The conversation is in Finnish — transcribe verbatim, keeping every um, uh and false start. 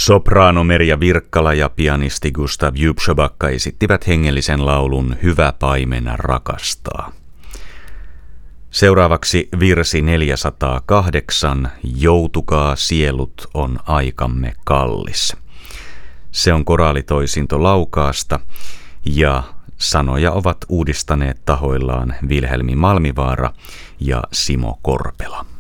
Sopraano Merja Virkkala ja pianisti Gustav Jubsjobakka esittivät hengellisen laulun Hyvä paimen rakastaa. Seuraavaksi virsi neljäsataakahdeksan, Joutukaa sielut, on aikamme kallis. Se on koraalitoisinto Laukaasta ja sanoja ovat uudistaneet tahoillaan Vilhelmi Malmivaara ja Simo Korpela.